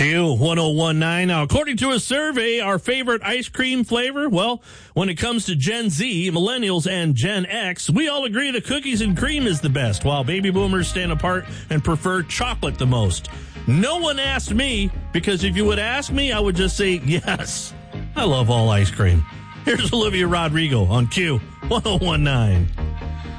Q1019. Now, according to a survey, our favorite ice cream flavor, well, when it comes to Gen Z, millennials, and Gen X, we all agree that cookies and cream is the best, while baby boomers stand apart and prefer chocolate the most. No one asked me, because if you would ask me, I would just say, yes, I love all ice cream. Here's Olivia Rodrigo on Q1019.